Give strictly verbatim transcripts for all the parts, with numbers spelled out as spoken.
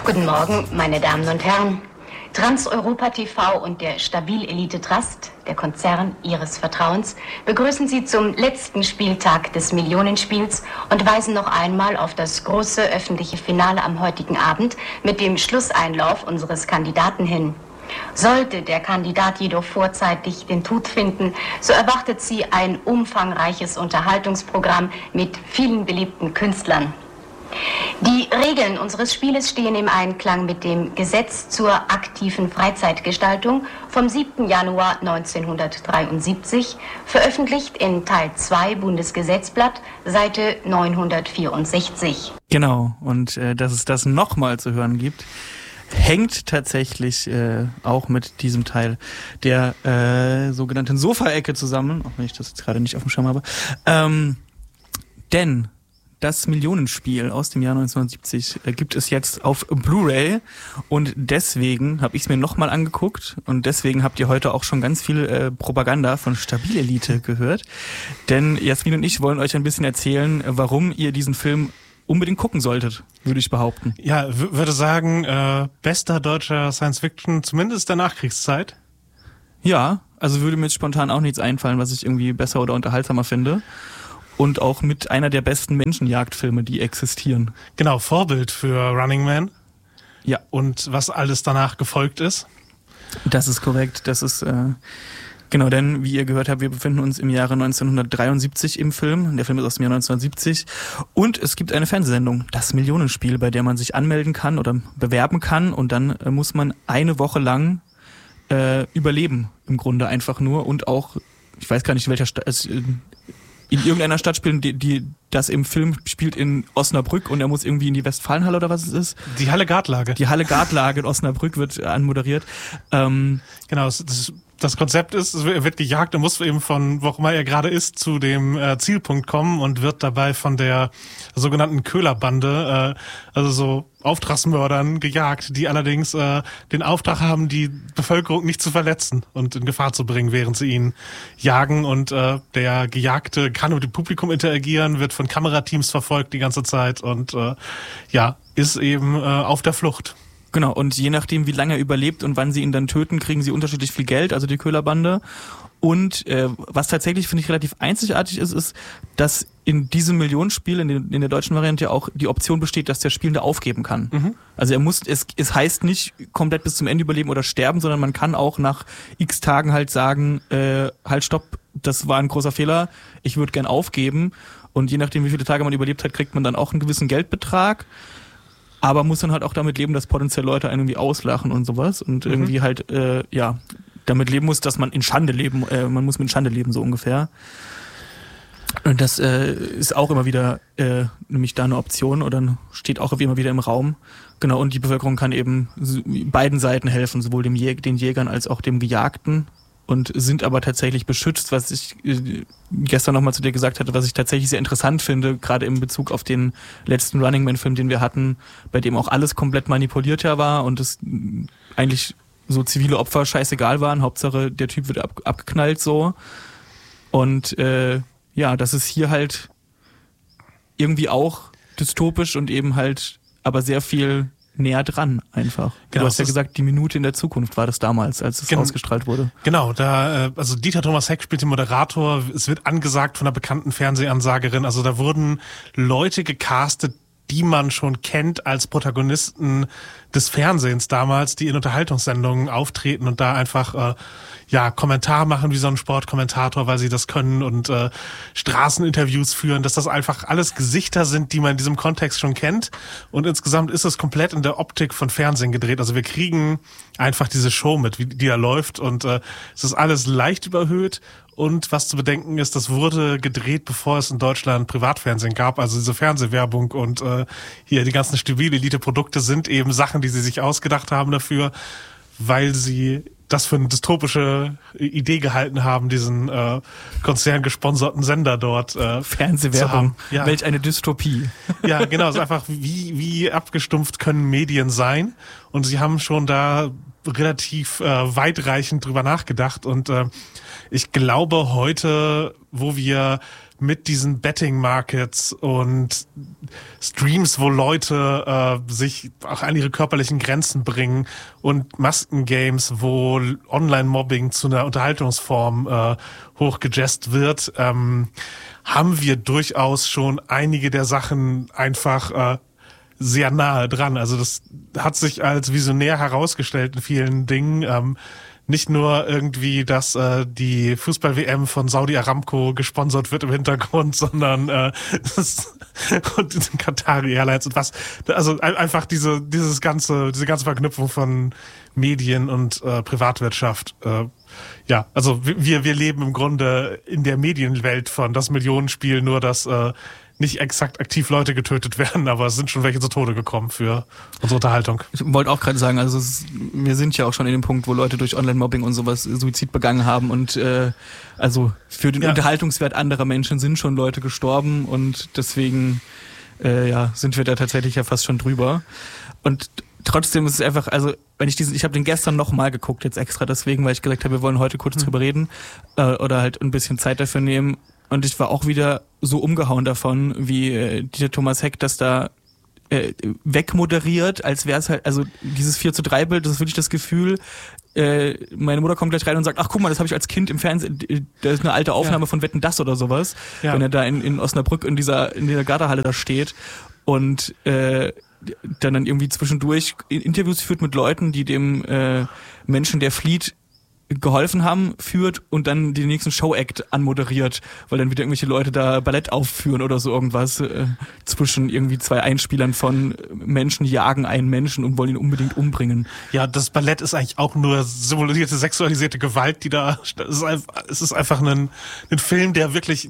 Guten Morgen, meine Damen und Herren. Trans-Europa T V und der Stabil Elite Trust, der Konzern Ihres Vertrauens, begrüßen Sie zum letzten Spieltag des Millionenspiels und weisen noch einmal auf das große öffentliche Finale am heutigen Abend mit dem Schlusseinlauf unseres Kandidaten hin. Sollte der Kandidat jedoch vorzeitig den Tod finden, so erwartet Sie ein umfangreiches Unterhaltungsprogramm mit vielen beliebten Künstlern. Die Regeln unseres Spieles stehen im Einklang mit dem Gesetz zur aktiven Freizeitgestaltung vom siebten Januar neunzehnhundertdreiundsiebzig, veröffentlicht in Teil zwei Bundesgesetzblatt, Seite neunhundertvierundsechzig. Genau, und äh, dass es das nochmal zu hören gibt, hängt tatsächlich äh, auch mit diesem Teil der äh, sogenannten Sofaecke zusammen, auch wenn ich das jetzt gerade nicht auf dem Schirm habe. Ähm, denn das Millionenspiel aus dem Jahr neunzehnhundertsiebzig äh, gibt es jetzt auf Blu-ray und deswegen habe ich es mir nochmal angeguckt und deswegen habt ihr heute auch schon ganz viel äh, Propaganda von Stabil Elite gehört. Denn Jasmin und ich wollen euch ein bisschen erzählen, warum ihr diesen Film unbedingt gucken solltet, würde ich behaupten. Ja, w- würde sagen, äh, bester deutscher Science-Fiction, zumindest der Nachkriegszeit. Ja, also würde mir jetzt spontan auch nichts einfallen, was ich irgendwie besser oder unterhaltsamer finde. Und auch mit einer der besten Menschenjagdfilme, die existieren. Genau, Vorbild für Running Man. Ja. Und was alles danach gefolgt ist. Das ist korrekt, das ist... Äh Genau, denn wie ihr gehört habt, wir befinden uns im Jahre neunzehnhundertdreiundsiebzig im Film. Der Film ist aus dem Jahr neunzehnhundertsiebzig. Und es gibt eine Fernsehsendung, das Millionenspiel, bei der man sich anmelden kann oder bewerben kann. Und dann äh, muss man eine Woche lang äh, überleben, im Grunde einfach nur. Und auch, ich weiß gar nicht, in welcher Stadt, also in, in irgendeiner Stadt spielen, die, die das im Film spielt in Osnabrück und er muss irgendwie in die Westfalenhalle oder was es ist. Die Halle Gartlage. Die Halle Gartlage in Osnabrück wird anmoderiert. Ähm, genau, das ist... Das Konzept ist, er wird gejagt und muss eben von, wo auch immer er gerade ist, zu dem äh, Zielpunkt kommen und wird dabei von der sogenannten Köhlerbande, äh, also so Auftragsmördern gejagt, die allerdings äh, den Auftrag haben, die Bevölkerung nicht zu verletzen und in Gefahr zu bringen, während sie ihn jagen. Und äh, der Gejagte kann mit dem Publikum interagieren, wird von Kamerateams verfolgt die ganze Zeit und äh, ja, ist eben äh, auf der Flucht. Genau, und je nachdem, wie lange er überlebt und wann sie ihn dann töten, kriegen sie unterschiedlich viel Geld, also die Köhlerbande. Und äh, was tatsächlich, finde ich, relativ einzigartig ist, ist, dass in diesem Millionenspiel, in, den, in der deutschen Variante ja auch die Option besteht, dass der Spielende aufgeben kann. Mhm. Also er muss, es, es heißt nicht komplett bis zum Ende überleben oder sterben, sondern man kann auch nach x Tagen halt sagen, äh, halt stopp, das war ein großer Fehler, ich würde gern aufgeben. Und je nachdem, wie viele Tage man überlebt hat, kriegt man dann auch einen gewissen Geldbetrag. Aber muss dann halt auch damit leben, dass potenziell Leute einen irgendwie auslachen und sowas und mhm. irgendwie halt, äh, ja, damit leben muss, dass man in Schande leben, äh, man muss mit Schande leben, so ungefähr. Und das äh, ist auch immer wieder äh, nämlich da eine Option oder steht auch immer wieder im Raum. Genau, und die Bevölkerung kann eben beiden Seiten helfen, sowohl dem Jäg- den Jägern als auch dem Gejagten. Und sind aber tatsächlich beschützt, was ich äh, gestern nochmal zu dir gesagt hatte, was ich tatsächlich sehr interessant finde, gerade in Bezug auf den letzten Running Man-Film, den wir hatten, bei dem auch alles komplett manipuliert ja war und es eigentlich so zivile Opfer scheißegal waren. Hauptsache, der Typ wird ab, abgeknallt so. Und äh, ja, das ist hier halt irgendwie auch dystopisch und eben halt aber sehr viel näher dran einfach. Genau, du hast ja gesagt, die Minute in der Zukunft war das damals, als es Gen- ausgestrahlt wurde. Genau, da, also Dieter Thomas Heck spielt den Moderator, es wird angesagt von einer bekannten Fernsehansagerin, also da wurden Leute gecastet, die man schon kennt als Protagonisten des Fernsehens damals, die in Unterhaltungssendungen auftreten und da einfach äh, ja Kommentar machen wie so ein Sportkommentator, weil sie das können und äh, Straßeninterviews führen, dass das einfach alles Gesichter sind, die man in diesem Kontext schon kennt und insgesamt ist es komplett in der Optik von Fernsehen gedreht. Also wir kriegen einfach diese Show mit, wie die da läuft und äh, es ist alles leicht überhöht. Und was zu bedenken ist, das wurde gedreht, bevor es in Deutschland Privatfernsehen gab. Also diese Fernsehwerbung und äh, hier die ganzen Stabil-Elite-Produkte sind eben Sachen, die sie sich ausgedacht haben dafür, weil sie das für eine dystopische Idee gehalten haben, diesen äh, konzerngesponserten Sender dort äh, Fernsehwerbung, zu haben. Ja. Welch eine Dystopie. Ja, genau, es ist einfach, wie, wie abgestumpft können Medien sein. Und sie haben schon da relativ äh, weitreichend drüber nachgedacht und äh, ich glaube heute, wo wir mit diesen Betting-Markets und Streams, wo Leute äh, sich auch an ihre körperlichen Grenzen bringen und Maskengames, wo Online-Mobbing zu einer Unterhaltungsform äh, hochgejazzt wird, ähm, haben wir durchaus schon einige der Sachen einfach äh, sehr nahe dran. Also das hat sich als visionär herausgestellt in vielen Dingen. Ähm, Nicht nur irgendwie, dass äh, die Fußball-W M von Saudi Aramco gesponsert wird im Hintergrund, sondern äh, das, und die Qatari Airlines und was. Also einfach diese dieses ganze diese ganze Verknüpfung von Medien und äh, Privatwirtschaft. Äh, ja, also wir wir leben im Grunde in der Medienwelt von das Millionenspiel, nur dass äh, nicht exakt aktiv Leute getötet werden, aber es sind schon welche zu Tode gekommen für unsere Unterhaltung. Ich wollte auch gerade sagen, also es, wir sind ja auch schon in dem Punkt, wo Leute durch Online-Mobbing und sowas Suizid begangen haben und äh, also für den ja. Unterhaltungswert anderer Menschen sind schon Leute gestorben und deswegen äh, ja sind wir da tatsächlich ja fast schon drüber. Und trotzdem ist es einfach, also wenn ich diesen, ich habe den gestern nochmal geguckt, jetzt extra deswegen, weil ich gesagt habe, wir wollen heute kurz mhm. drüber reden äh, oder halt ein bisschen Zeit dafür nehmen. Und ich war auch wieder so umgehauen davon, wie äh, dieser Thomas Heck das da äh, wegmoderiert, als wäre es halt, also dieses vier zu drei Bild, das ist wirklich das Gefühl, äh, meine Mutter kommt gleich rein und sagt, ach guck mal, das habe ich als Kind im Fernsehen, da ist eine alte Aufnahme ja. von Wetten, dass oder sowas, ja. wenn er da in, in Osnabrück in dieser in dieser Garderhalle da steht und äh, dann dann irgendwie zwischendurch Interviews führt mit Leuten, die dem äh, Menschen, der flieht, geholfen haben, führt und dann den nächsten Show-Act anmoderiert, weil dann wieder irgendwelche Leute da Ballett aufführen oder so irgendwas äh, zwischen irgendwie zwei Einspielern von Menschen jagen einen Menschen und wollen ihn unbedingt umbringen. Ja, das Ballett ist eigentlich auch nur simulierte, sexualisierte Gewalt, die da, es ist einfach, es ist einfach ein, ein Film, der wirklich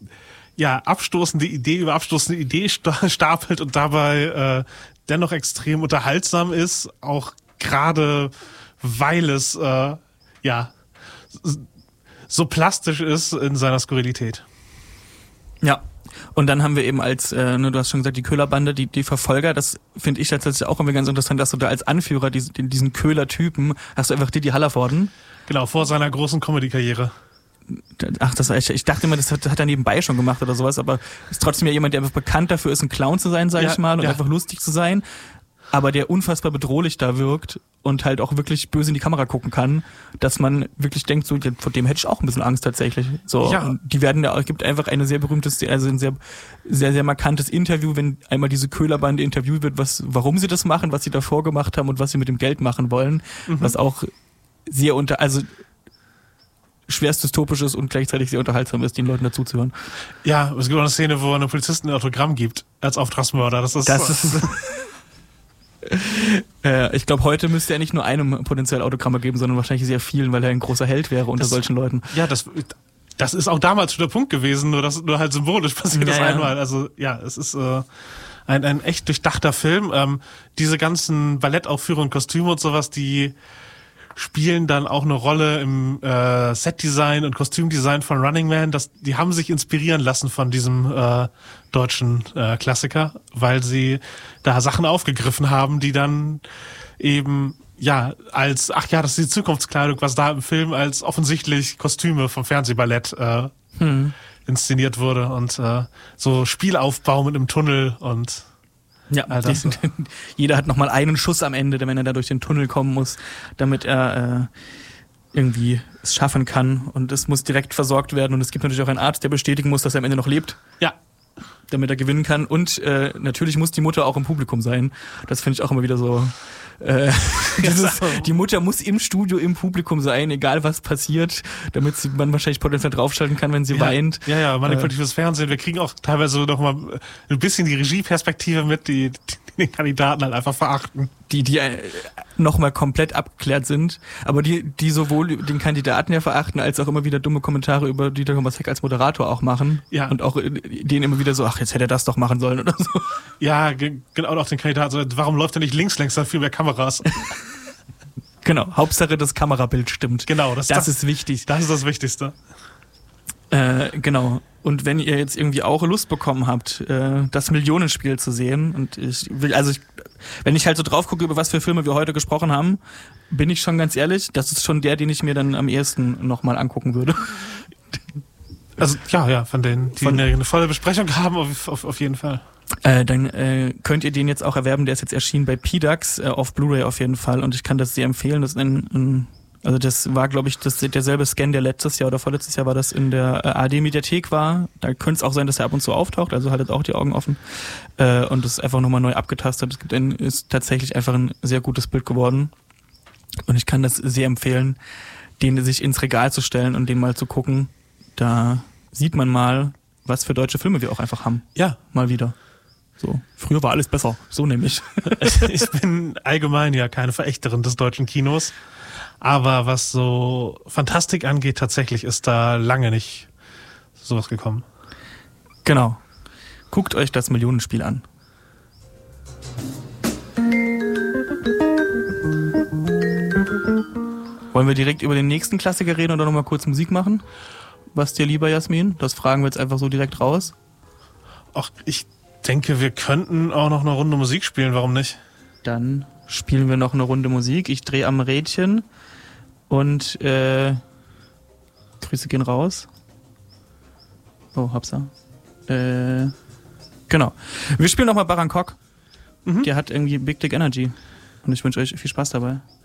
ja abstoßende Idee über abstoßende Idee stapelt und dabei äh, dennoch extrem unterhaltsam ist, auch gerade weil es äh, ja, so plastisch ist in seiner Skurrilität. Ja, und dann haben wir eben als, äh, ne, du hast schon gesagt, die Köhler-Bande, die, die Verfolger, das finde ich tatsächlich auch immer ganz interessant, dass du da als Anführer diesen, diesen Köhler-Typen, hast du einfach Didi Hallervorden. Genau, vor seiner großen Comedy-Karriere. Ach, das war echt, ich dachte immer, das hat, hat er nebenbei schon gemacht oder sowas, aber ist trotzdem ja jemand, der einfach bekannt dafür ist, ein Clown zu sein, sag ja, ich mal, und ja. einfach lustig zu sein, aber der unfassbar bedrohlich da wirkt und halt auch wirklich böse in die Kamera gucken kann, dass man wirklich denkt, so, vor dem hätte ich auch ein bisschen Angst tatsächlich. So, ja. Und die werden ja, es gibt einfach eine sehr berühmtes, also ein sehr, sehr, sehr markantes Interview, wenn einmal diese Köhlerbande interviewt wird, was, warum sie das machen, was sie davor gemacht haben und was sie mit dem Geld machen wollen, mhm. was auch sehr unter, also schwerst dystopisch ist und gleichzeitig sehr unterhaltsam ist, den Leuten dazuzuhören. Ja, es gibt auch eine Szene, wo er einem Polizisten ein Autogramm gibt, als Auftragsmörder. Das ist, das ist äh, ich glaube, heute müsste er nicht nur einem potenziell Autogramme geben, sondern wahrscheinlich sehr vielen, weil er ein großer Held wäre unter das, solchen Leuten. Ja, das, das ist auch damals schon der Punkt gewesen, nur das nur halt symbolisch passiert ja, das ja. einmal. Also ja, es ist äh, ein, ein echt durchdachter Film. Ähm, diese ganzen Ballettaufführungen, Kostüme und sowas, die spielen dann auch eine Rolle im äh, Setdesign und Kostümdesign von Running Man. Das, die haben sich inspirieren lassen von diesem äh, deutschen äh, Klassiker, weil sie da Sachen aufgegriffen haben, die dann eben ja als, ach ja, das ist die Zukunftskleidung, was da im Film als offensichtlich Kostüme vom Fernsehballett äh, hm. inszeniert wurde und äh, so Spielaufbau mit einem Tunnel und ja, die, jeder hat nochmal einen Schuss am Ende, wenn er da durch den Tunnel kommen muss, damit er äh, irgendwie es schaffen kann. Und es muss direkt versorgt werden. Und es gibt natürlich auch einen Arzt, der bestätigen muss, dass er am Ende noch lebt. Ja. Damit er gewinnen kann. Und äh, natürlich muss die Mutter auch im Publikum sein. Das finde ich auch immer wieder so. Äh, dieses, die Mutter muss im Studio, im Publikum sein, egal was passiert, damit sie, man wahrscheinlich potenziell draufschalten kann, wenn sie ja, weint. Ja, ja, manipulatives äh, Fernsehen. Wir kriegen auch teilweise noch mal ein bisschen die Regieperspektive mit, die, die den Kandidaten halt einfach verachten. Die, die äh, nochmal komplett abgeklärt sind, aber die, die sowohl den Kandidaten ja verachten, als auch immer wieder dumme Kommentare über Dieter Thomas Heck als Moderator auch machen. Ja. Und auch denen immer wieder so, ach, jetzt hätte er das doch machen sollen oder so. Ja, genau, auch den Kandidaten so, warum läuft er nicht links längs, dann viel mehr Kameras. Genau, Hauptsache das Kamerabild stimmt. Genau, das, das, das ist wichtig. Das ist das Wichtigste. Äh, genau. Und wenn ihr jetzt irgendwie auch Lust bekommen habt, äh, das Millionenspiel zu sehen, und ich will, also ich, Wenn ich halt so drauf gucke, über was für Filme wir heute gesprochen haben, bin ich schon ganz ehrlich, das ist schon der, den ich mir dann am ehesten nochmal angucken würde. Also ja, ja, von denen, die Von- eine, eine volle Besprechung haben, auf, auf, auf jeden Fall. Äh, dann äh, könnt ihr den jetzt auch erwerben, der ist jetzt erschienen bei P DAX äh, auf Blu-ray auf jeden Fall und ich kann das sehr empfehlen. Das ist ein, ein also das war, glaube ich, das derselbe Scan, der letztes Jahr oder vorletztes Jahr war das in der äh, A R D-Mediathek war. Da könnte es auch sein, dass er ab und zu auftaucht, also haltet auch die Augen offen. Äh, und das ist einfach nochmal neu abgetastet. Es gibt ein, ist tatsächlich einfach ein sehr gutes Bild geworden. Und ich kann das sehr empfehlen, den sich ins Regal zu stellen und den mal zu gucken. Da sieht man mal, was für deutsche Filme wir auch einfach haben. Ja. Mal wieder. So. Früher war alles besser. So nämlich. Ich bin allgemein ja keine Verächterin des deutschen Kinos. Aber was so Fantastik angeht, tatsächlich ist da lange nicht sowas gekommen. Genau. Guckt euch das Millionenspiel an. Wollen wir direkt über den nächsten Klassiker reden oder nochmal kurz Musik machen? Was dir lieber, Jasmin? Das fragen wir jetzt einfach so direkt raus. Ach, ich denke, wir könnten auch noch eine Runde Musik spielen, warum nicht? Dann spielen wir noch eine Runde Musik. Ich drehe am Rädchen und äh, Grüße gehen raus. Oh, habsa. Äh, genau. Wir spielen nochmal Bangkok. Mhm. Der hat irgendwie Big Dick Energy. Und ich wünsche euch viel Spaß dabei.